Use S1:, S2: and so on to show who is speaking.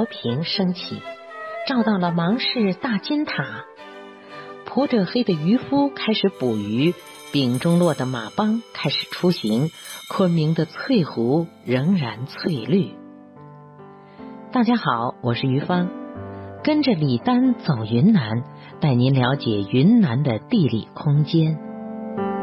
S1: 和平升起，照到了芒市大金塔。蒲者黑的渔夫开始捕鱼，丙中洛的马帮开始出行，昆明的翠湖仍然翠绿。大家好，我是于芳，跟着李丹走云南，带您了解云南的地理空间。